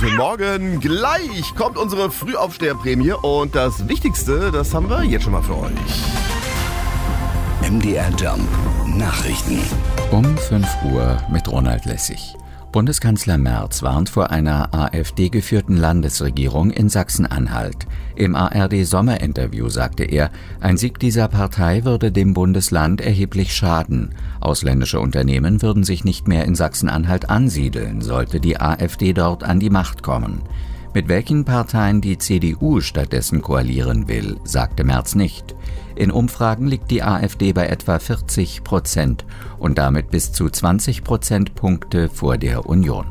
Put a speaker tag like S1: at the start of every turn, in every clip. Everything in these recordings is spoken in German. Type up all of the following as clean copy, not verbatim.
S1: Guten Morgen. Gleich kommt unsere Frühaufsteherprämie und das Wichtigste, das haben wir jetzt schon mal für euch.
S2: MDR Jump Nachrichten.
S3: Um 5 Uhr mit Ronald Lessig. Bundeskanzler Merz warnt vor einer AfD-geführten Landesregierung in Sachsen-Anhalt. Im ARD-Sommerinterview sagte er, ein Sieg dieser Partei würde dem Bundesland erheblich schaden. Ausländische Unternehmen würden sich nicht mehr in Sachsen-Anhalt ansiedeln, sollte die AfD dort an die Macht kommen. Mit welchen Parteien die CDU stattdessen koalieren will, sagte Merz nicht. In Umfragen liegt die AfD bei etwa 40% und damit bis zu 20 Prozentpunkte vor der Union.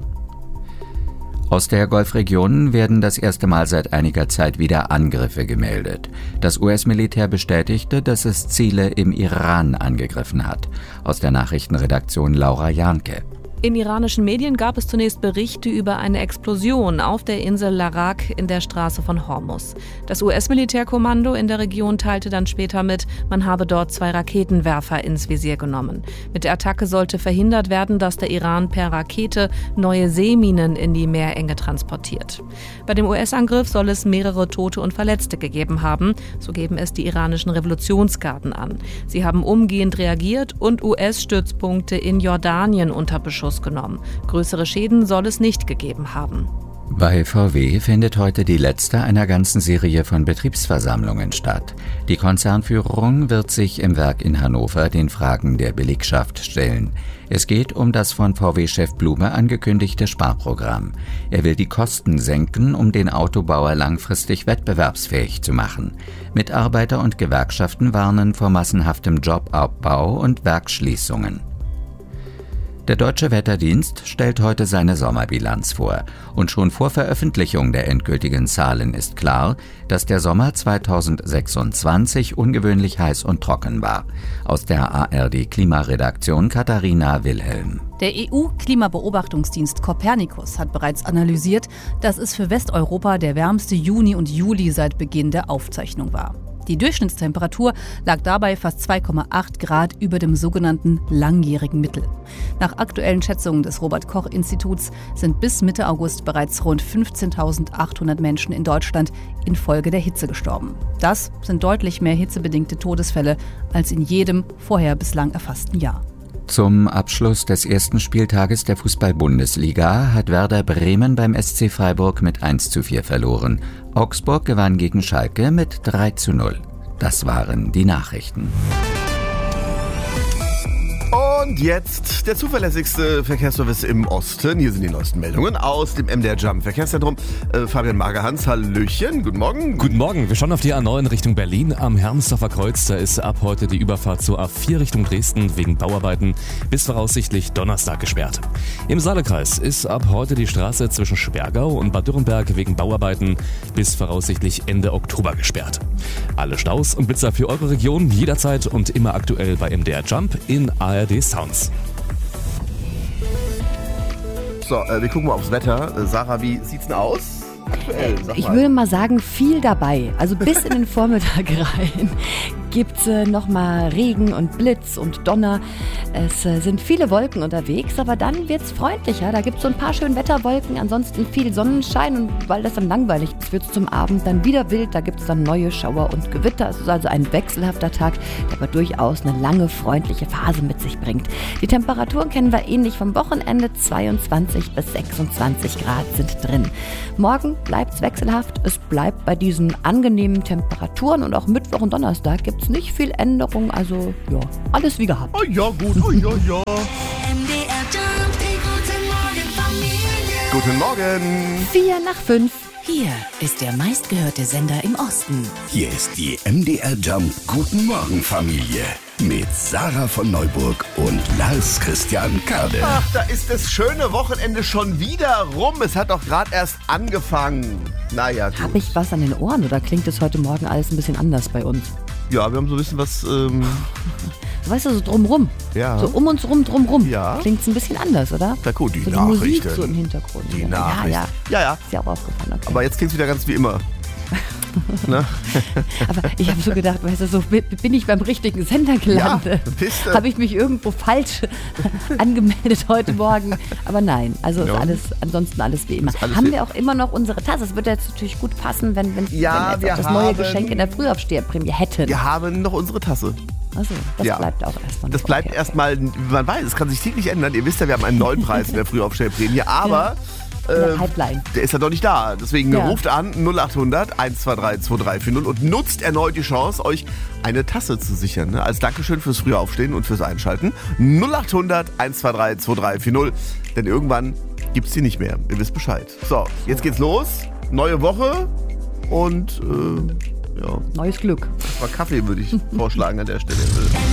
S3: Aus der Golfregion werden das erste Mal seit einiger Zeit wieder Angriffe gemeldet. Das US-Militär bestätigte, dass es Ziele im Iran angegriffen hat. Aus der Nachrichtenredaktion Laura Jahnke.
S4: In iranischen Medien gab es zunächst Berichte über eine Explosion auf der Insel Larak in der Straße von Hormuz. Das US-Militärkommando in der Region teilte dann später mit, man habe dort 2 Raketenwerfer ins Visier genommen. Mit der Attacke sollte verhindert werden, dass der Iran per Rakete neue Seeminen in die Meerenge transportiert. Bei dem US-Angriff soll es mehrere Tote und Verletzte gegeben haben, so geben es die iranischen Revolutionsgarden an. Sie haben umgehend reagiert und US-Stützpunkte in Jordanien unter Beschuss genommen. Größere Schäden soll es nicht gegeben haben.
S3: Bei VW findet heute die letzte einer ganzen Serie von Betriebsversammlungen statt. Die Konzernführung wird sich im Werk in Hannover den Fragen der Belegschaft stellen. Es geht um das von VW-Chef Blume angekündigte Sparprogramm. Er will die Kosten senken, um den Autobauer langfristig wettbewerbsfähig zu machen. Mitarbeiter und Gewerkschaften warnen vor massenhaftem Jobabbau und Werksschließungen. Der Deutsche Wetterdienst stellt heute seine Sommerbilanz vor. Und schon vor Veröffentlichung der endgültigen Zahlen ist klar, dass der Sommer 2026 ungewöhnlich heiß und trocken war. Aus der ARD-Klimaredaktion Katharina Wilhelm.
S5: Der EU-Klimabeobachtungsdienst Copernicus hat bereits analysiert, dass es für Westeuropa der wärmste Juni und Juli seit Beginn der Aufzeichnung war. Die Durchschnittstemperatur lag dabei fast 2,8 Grad über dem sogenannten langjährigen Mittel. Nach aktuellen Schätzungen des Robert-Koch-Instituts sind bis Mitte August bereits rund 15.800 Menschen in Deutschland infolge der Hitze gestorben. Das sind deutlich mehr hitzebedingte Todesfälle als in jedem vorher bislang erfassten Jahr.
S3: Zum Abschluss des ersten Spieltages der Fußball-Bundesliga hat Werder Bremen beim SC Freiburg mit 1:4 verloren. Augsburg gewann gegen Schalke mit 3:0. Das waren die Nachrichten.
S1: Und jetzt der zuverlässigste Verkehrsservice im Osten. Hier sind die neuesten Meldungen aus dem MDR Jump Verkehrszentrum. Fabian Magerhans, hallöchen, guten Morgen.
S6: Guten Morgen, wir schauen auf die A9 Richtung Berlin am Hermsdorfer Kreuz. Da ist ab heute die Überfahrt zur A4 Richtung Dresden wegen Bauarbeiten bis voraussichtlich Donnerstag gesperrt. Im Saalekreis ist ab heute die Straße zwischen Sperrgau und Bad Dürrenberg wegen Bauarbeiten bis voraussichtlich Ende Oktober gesperrt. Alle Staus und Blitzer für eure Region jederzeit und immer aktuell bei MDR Jump in ARD Sounds.
S1: So, wir gucken mal aufs Wetter. Sarah, wie sieht's denn aus? Aktuell,
S7: ich würde mal sagen, viel dabei. Also bis in den Vormittag rein gibt es nochmal Regen und Blitz und Donner. Es sind viele Wolken unterwegs, aber dann wird es freundlicher. Da gibt es so ein paar schöne Wetterwolken, ansonsten viel Sonnenschein. Und weil das dann langweilig ist, wird es zum Abend dann wieder wild. Da gibt es dann neue Schauer und Gewitter. Es ist also ein wechselhafter Tag, der aber durchaus eine lange, freundliche Phase mit sich bringt. Die Temperaturen kennen wir ähnlich vom Wochenende. 22 bis 26 Grad sind drin. Morgen bleibt es wechselhaft. Es bleibt bei diesen angenehmen Temperaturen. Und auch Mittwoch und Donnerstag gibt es nicht viel Änderung, also ja, alles wie gehabt.
S1: Oh ja, gut, oh ja, ja.
S8: MDR Jump, die guten Morgen Familie.
S1: Guten Morgen.
S7: 4:05.
S8: Hier ist der meistgehörte Sender im Osten.
S2: Hier ist die MDR Jump Guten Morgen Familie mit Sarah von Neuburg und Lars Christian Kade.
S1: Ach, da ist das schöne Wochenende schon wieder rum. Es hat doch gerade erst angefangen. Naja, gut.
S7: Habe ich was an den Ohren oder klingt es heute Morgen alles ein bisschen anders bei uns?
S1: Ja, wir haben so ein bisschen was...
S7: Weißt du, so drumrum.
S1: Ja.
S7: So um uns rum, drumrum.
S1: Ja.
S7: Klingt es ein bisschen anders, oder?
S1: Na gut, die
S7: so
S1: Nachrichten.
S7: Die Musik so im Hintergrund.
S1: Die
S7: ja.
S1: Nachrichten.
S7: Ja.
S1: Ja, ja.
S7: Ist ja auch aufgefallen, okay.
S1: Aber jetzt klingt es wieder ganz wie immer. Ne?
S7: Aber ich habe so gedacht, weißt du, so bin ich beim richtigen Sender gelandet.
S1: Ja, bist du.
S7: Habe ich mich irgendwo falsch angemeldet heute Morgen? Aber nein, also ist ansonsten alles wie immer. Haben wir auch immer noch unsere Tasse? Das würde jetzt natürlich gut passen, wenn wir jetzt auch das neue Geschenk in der Frühaufsteherprämie hätten.
S1: Wir haben noch unsere Tasse.
S7: Achso, das bleibt auch erstmal.
S1: Das bleibt erstmal, man weiß, es kann sich täglich ändern. Ihr wisst ja, wir haben einen neuen Preis in der Frühaufsteherprämie, aber der ist ja doch nicht da. Deswegen ruft an 0800 123 2340 und nutzt erneut die Chance, euch eine Tasse zu sichern. Ne? Als Dankeschön fürs frühe Aufstehen und fürs Einschalten. 0800 123 2340. Denn irgendwann gibt's die nicht mehr. Ihr wisst Bescheid. So, jetzt geht's los. Neue Woche und
S7: neues Glück.
S1: Mal Kaffee würde ich vorschlagen an der Stelle.